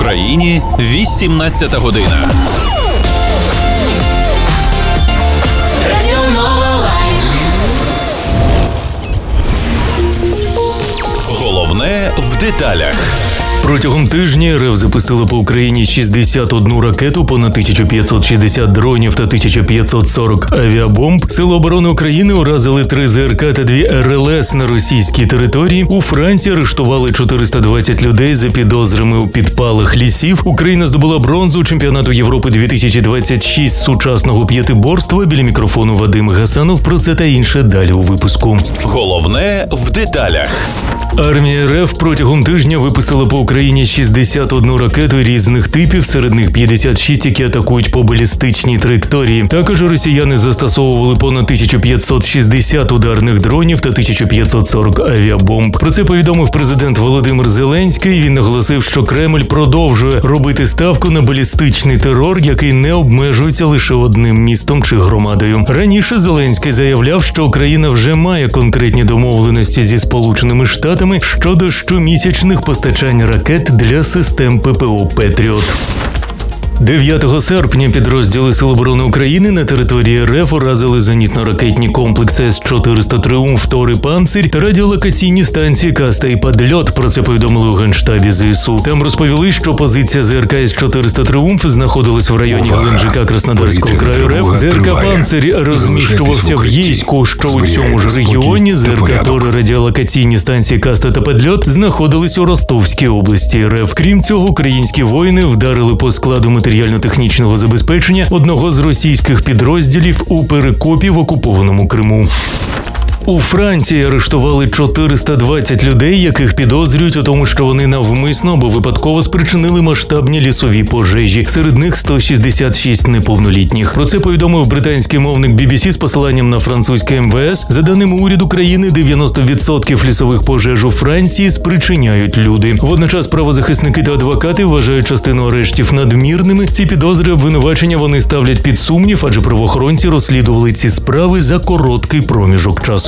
Україні 18 година. Головне в деталях. Протягом тижня РФ запустила по Україні 61 ракету, понад 1560 дронів та 1540 авіабомб. Сили оборони України уразили 3 ЗРК та 2 РЛС на російській території. У Франції арештували 420 людей за підозрами у підпалах лісів. Україна здобула бронзу чемпіонату Європи 2026 сучасного п'ятиборства. Біля мікрофону Вадим Гасанов. Про це та інше далі у випуску. Головне в деталях. Армія РФ протягом тижня випустила по Україні 61 ракету різних типів, серед них 56, які атакують по балістичній траєкторії. Також росіяни застосовували понад 1560 ударних дронів та 1540 авіабомб. Про це повідомив президент Володимир Зеленський. Він наголосив, що Кремль продовжує робити ставку на балістичний терор, який не обмежується лише одним містом чи громадою. Раніше Зеленський заявляв, що Україна вже має конкретні домовленості зі Сполученими Штатами щодо щомісячних постачань ракет для систем ППО «Петріот». 9 серпня підрозділи Сил оборони України на території РФ уразили зенітно-ракетні комплекси С-400 «Тріумф», «Тор» і «Панцирь» та радіолокаційні станції «Каста» і «Падльот». Про це повідомили у Генштабі ЗСУ. Там розповіли, що позиція ЗРК С-400 «Тріумф» знаходилась в районі Геленджика Краснодарського краю РФ. ЗРК «Панцирь» розміщувався в Єйську, що у цьому ж регіоні. ЗРК «Тор» і радіолокаційні станції «Каста» та «Падльот» знаходились у Ростовській області РФ. Крім цього, українські воїни вдарили по складу матеріально-технічного забезпечення одного з російських підрозділів у Перекопі в окупованому Криму. У Франції арештували 420 людей, яких підозрюють у тому, що вони навмисно або випадково спричинили масштабні лісові пожежі. Серед них 166 неповнолітніх. Про це повідомив британський мовник BBC з посиланням на французьке МВС. За даними уряду країни, 90% лісових пожеж у Франції спричиняють люди. Водночас правозахисники та адвокати вважають частину арештів надмірними. Ці підозри обвинувачення вони ставлять під сумнів, адже правоохоронці розслідували ці справи за короткий проміжок часу.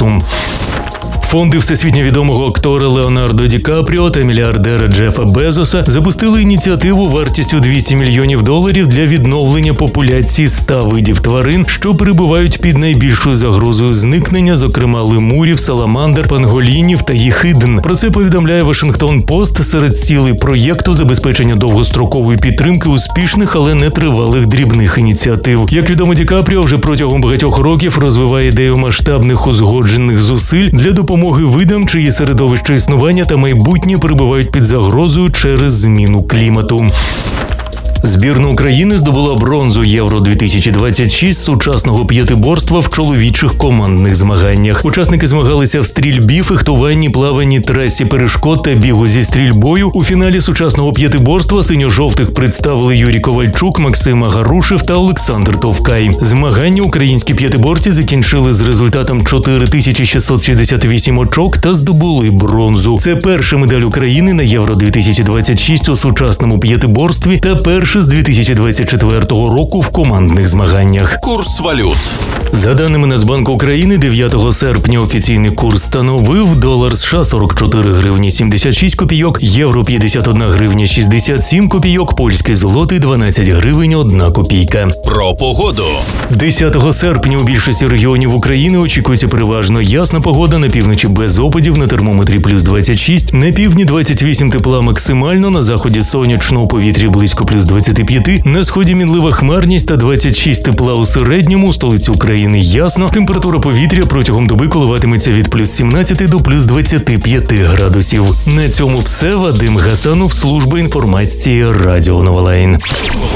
Фонди всесвітньо відомого актора Леонардо Ді Капріо та мільярдера Джефа Безоса запустили ініціативу вартістю $200 мільйонів для відновлення популяції 100 видів тварин, що перебувають під найбільшою загрозою зникнення, зокрема лемурів, саламандр, панголінів та єхидн. Про це повідомляє Вашингтон Пост. Серед цілей проєкту забезпечення довгострокової підтримки успішних, але не тривалих дрібних ініціатив. Як відомо, Ді Капріо вже протягом багатьох років розвиває ідею масштабних узгоджених зусиль для допомоги видам, чиї середовище існування та майбутнє перебувають під загрозою через зміну клімату. Збірна України здобула бронзу Євро-2026 сучасного п'ятиборства в чоловічих командних змаганнях. Учасники змагалися в стрільбі, фехтуванні, плаванні, трасі перешкод та бігу зі стрільбою. У фіналі сучасного п'ятиборства синьо-жовтих представили Юрій Ковальчук, Максим Агарушев та Олександр Товкай. Змагання українські п'ятиборці закінчили з результатом 4668 очок та здобули бронзу. Це перша медаль України на Євро-2026 у сучасному п'ятиборстві та перша з 2024 року в командних змаганнях. Курс валют. За даними Нацбанку України, 9 серпня офіційний курс становив долар США 44 гривні 76 копійок, євро 51 гривня 67 копійок, польський злотий 12 гривень 1 копійка. Про погоду. 10 серпня у більшості регіонів України очікується переважно ясна погода, на півночі без опадів, на термометрі плюс 26, на півдні 28 тепла максимально, на заході сонячно, у повітрі близько плюс 25, на сході мінлива хмарність та 26 тепла у середньому, у столиці України ясно, температура повітря протягом доби коливатиметься від плюс 17 до плюс 25 градусів. На цьому все. Вадим Гасанов, служба інформації Радіо Новолайн.